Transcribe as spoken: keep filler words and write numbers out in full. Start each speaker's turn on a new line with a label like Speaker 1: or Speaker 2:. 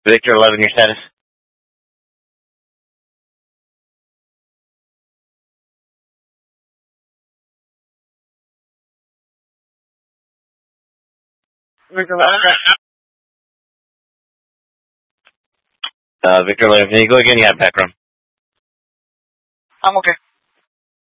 Speaker 1: Victor eleven, your status? Victor eleven. Uh, Victor eleven, can you go again? You have background.
Speaker 2: I'm okay.